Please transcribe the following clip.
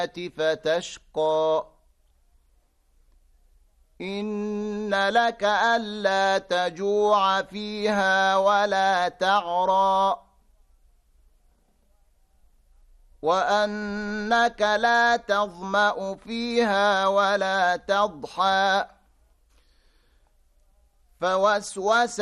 فتشقى إن لك ألا تجوع فيها ولا تعرى وأنك لا تظمأ فيها ولا تضحى فوسوس